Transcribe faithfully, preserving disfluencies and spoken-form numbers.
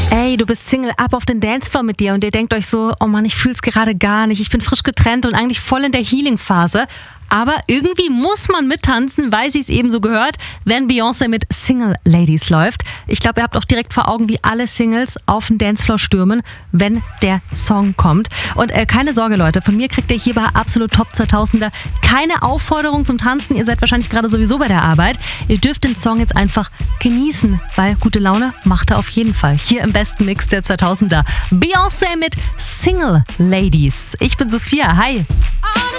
Ey, du bist Single, ab auf den Dancefloor mit dir und ihr denkt euch so, oh Mann, ich fühl's gerade gar nicht, ich bin frisch getrennt und eigentlich voll in der Healing-Phase. Aber irgendwie muss man mittanzen, weil sie es eben so gehört, wenn Beyoncé mit Single Ladies läuft. Ich glaube, ihr habt auch direkt vor Augen, wie alle Singles auf den Dancefloor stürmen, wenn der Song kommt. Und äh, keine Sorge, Leute, von mir kriegt ihr hier bei Absolut Top zweitausender keine Aufforderung zum Tanzen. Ihr seid wahrscheinlich gerade sowieso bei der Arbeit. Ihr dürft den Song jetzt einfach genießen, weil gute Laune macht er auf jeden Fall. Hier im besten Mix der zweitausender. Beyoncé mit Single Ladies. Ich bin Sophia, hi.